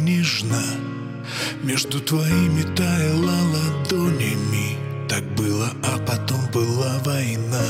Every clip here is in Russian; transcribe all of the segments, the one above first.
нежна, между твоими таяла ладонями. Так было, а потом была война.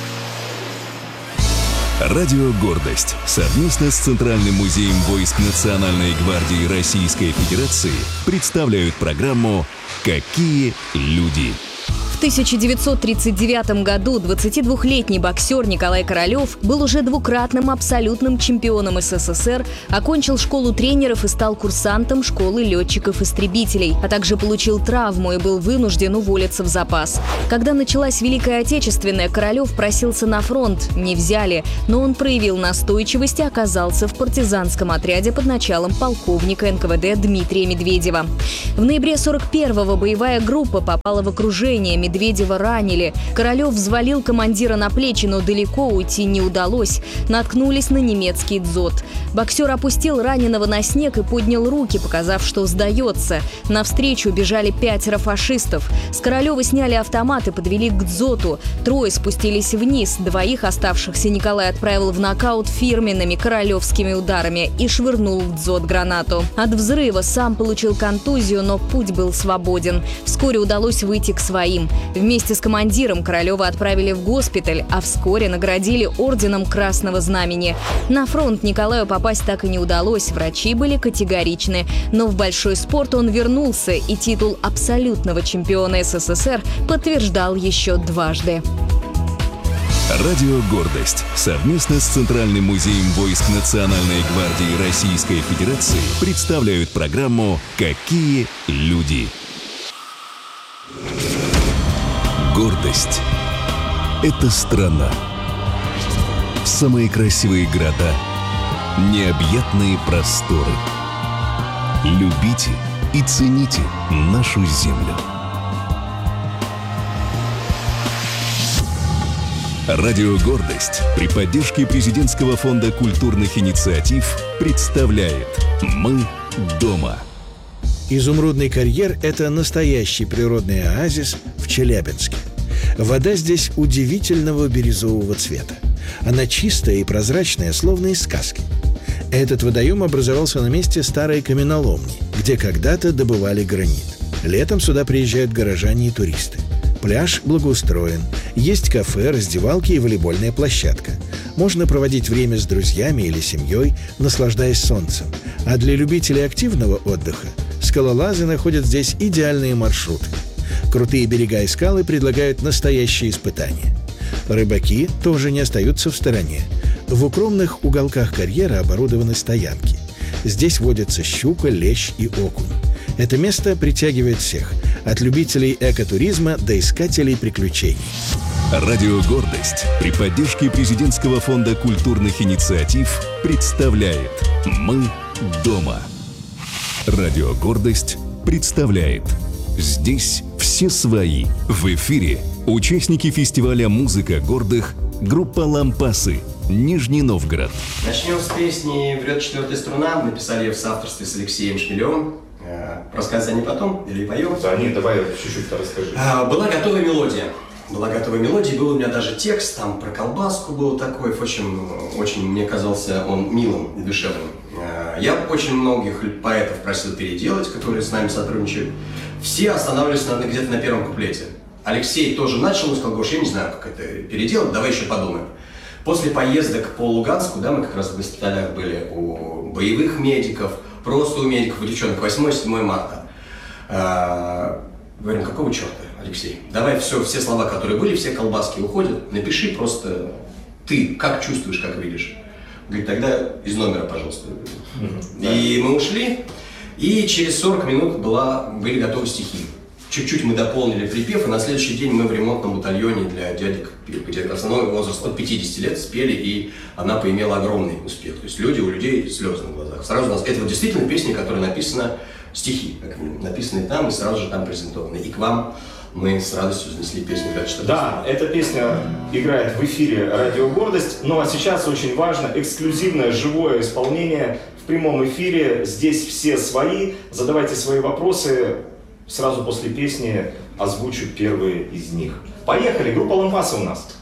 Радио «Гордость» совместно с Центральным музеем войск Национальной гвардии Российской Федерации представляют программу «Какие люди?». В 1939 году 22-летний боксер Николай Королев был уже двукратным абсолютным чемпионом СССР, окончил школу тренеров и стал курсантом школы летчиков-истребителей, а также получил травму и был вынужден уволиться в запас. Когда началась Великая Отечественная, Королев просился на фронт, не взяли, но он проявил настойчивость и оказался в партизанском отряде под началом полковника НКВД Дмитрия Медведева. В ноябре 41-го боевая группа попала в окружение, Медведева ранили. Королев взвалил командира на плечи, но далеко уйти не удалось. Наткнулись на немецкий дзот. Боксер опустил раненого на снег и поднял руки, показав, что сдается. Навстречу бежали 5 фашистов. С Королева сняли автомат и подвели к дзоту. 3 спустились вниз. 2 оставшихся Николай отправил в нокаут фирменными королевскими ударами и швырнул в дзот гранату. От взрыва сам получил контузию, но путь был свободен. Вскоре удалось выйти к своим. Вместе с командиром Королева отправили в госпиталь, а вскоре наградили орденом Красного Знамени. На фронт Николаю попасть так и не удалось, врачи были категоричны. Но в большой спорт он вернулся, и титул абсолютного чемпиона СССР подтверждал еще дважды. Радио «Гордость» совместно с Центральным музеем войск Национальной гвардии Российской Федерации представляют программу «Какие люди?». Гордость – это страна. Самые красивые города, необъятные просторы. Любите и цените нашу землю. Радио «Гордость» при поддержке Президентского фонда культурных инициатив представляет «Мы дома». Изумрудный карьер – это настоящий природный оазис в Челябинске. Вода здесь удивительного бирюзового цвета. Она чистая и прозрачная, словно из сказки. Этот водоем образовался на месте старой каменоломни, где когда-то добывали гранит. Летом сюда приезжают горожане и туристы. Пляж благоустроен. Есть кафе, раздевалки и волейбольная площадка. Можно проводить время с друзьями или семьей, наслаждаясь солнцем. А для любителей активного отдыха скалолазы находят здесь идеальные маршруты. Крутые берега и скалы предлагают настоящие испытания. Рыбаки тоже не остаются в стороне. В укромных уголках карьера оборудованы стоянки. Здесь водятся щука, лещ и окунь. Это место притягивает всех – от любителей экотуризма до искателей приключений. Радио «Гордость» при поддержке Президентского фонда культурных инициатив представляет «Мы дома». Радио «Гордость» представляет «Здесь все свои». В эфире участники фестиваля «Музыка гордых», группа «Лампасы», Нижний Новгород. Начнем с песни «Врет четвертая струна». Написали ее в соавторстве с Алексеем Шмелевым. Рассказать о ней потом или поем? Да, нет, давай чуть-чуть расскажи. Была готовая мелодия. Была готовая мелодия, был у меня даже текст, там про колбаску был такой, очень мне казался он милым и душевным. Я очень многих поэтов просил переделать, которые с нами сотрудничают. Все останавливались где-то на первом куплете. Алексей тоже начал, он сказал: Гош, я не знаю, как это переделать, давай еще подумаем. После поездок по Луганску, да, мы как раз в госпиталях были у боевых медиков, просто у медиков, у девчонок, 8-7 марта. Говорим, какого черта, Алексей? Давай все слова, которые были, все колбаски уходят, напиши просто ты, как чувствуешь, как видишь. Говорит, тогда из номера, пожалуйста. И мы ушли, и через 40 минут были готовы стихи. Чуть-чуть мы дополнили припев, и на следующий день мы в ремонтном батальоне для дядек, где основной возраст от 50 лет, спели, и она поимела огромный успех. То есть у людей слезы на глазах. Сразу у нас это вот действительно песня, которая написана, стихи, написанные там и сразу же там презентованы. И к вам мы с радостью занесли песню «Врет четвертая струна». Да, эта песня играет в эфире «Радио Гордость», ну а сейчас очень важно эксклюзивное живое исполнение в прямом эфире. Здесь все свои. Задавайте свои вопросы. Сразу после песни озвучу первые из них. Поехали, группа «Лампасы» у нас.